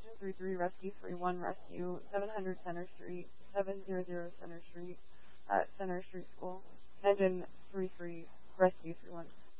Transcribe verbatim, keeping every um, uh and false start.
Engine three three, Rescue three one, Rescue, seven hundred Center Street, seven hundred Center Street, at Center Street School. Engine three three, Rescue three one.